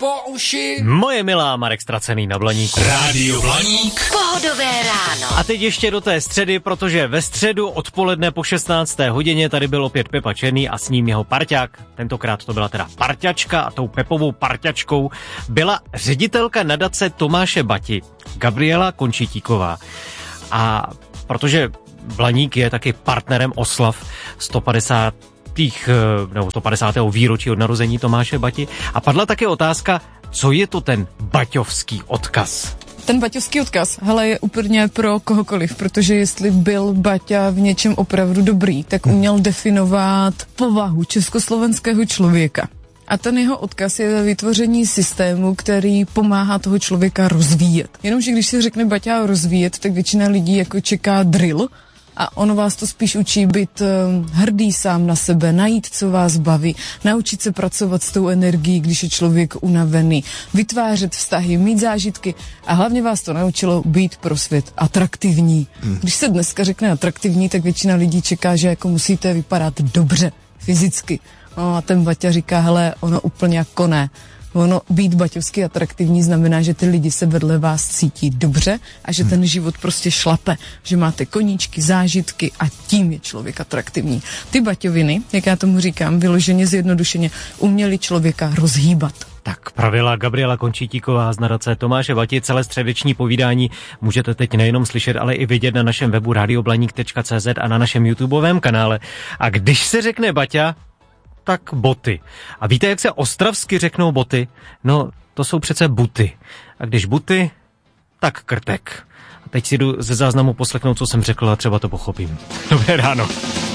po uši. Moje milá, Marek Stracený na Blaníku. Rádio Blaník. Pohodové ráno. A teď ještě do té středy, protože ve středu odpoledne po 16. hodině tady byl opět Pepa Černý a s ním jeho parťák. Tentokrát to byla teda parťačka a tou Pepovou parťačkou byla ředitelka nadace Tomáše Bati, Gabriela Končitíková. A protože Blaník je taky partnerem oslav 150. výročí od narození Tomáše Bati. A padla také otázka, co je to ten baťovský odkaz? Ten baťovský odkaz, hele, je úplně pro kohokoliv, protože jestli byl Baťa v něčem opravdu dobrý, tak uměl definovat povahu československého člověka. A ten jeho odkaz je vytvoření systému, který pomáhá toho člověka rozvíjet. Jenomže když se řekne Baťa rozvíjet, tak většina lidí jako čeká drill, a ono vás to spíš učí být hrdý sám na sebe, najít, co vás baví, naučit se pracovat s tou energií, když je člověk unavený, vytvářet vztahy, mít zážitky a hlavně vás to naučilo být pro svět atraktivní. Když se dneska řekne atraktivní, tak většina lidí čeká, že jako musíte vypadat dobře, fyzicky. No a ten Baťa říká, hele, ono úplně jako ne. Ono být baťovsky atraktivní znamená, že ty lidi se vedle vás cítí dobře a že ten život prostě šlape, že máte koníčky, zážitky a tím je člověk atraktivní. Ty baťoviny, jak já tomu říkám, vyloženě zjednodušeně, uměli člověka rozhýbat. Tak pravila Gabriela Končitíková z nadace Tomáše Bati. Celé středeční povídání můžete teď nejenom slyšet, ale i vidět na našem webu radioblaník.cz a na našem YouTubeovém kanále. A když se řekne Baťa, tak boty. A víte, jak se ostravsky řeknou boty? No, to jsou přece buty. A když buty, tak krtek. A teď si jdu ze záznamu poslechnout, co jsem řekl a třeba to pochopím. Dobré ráno.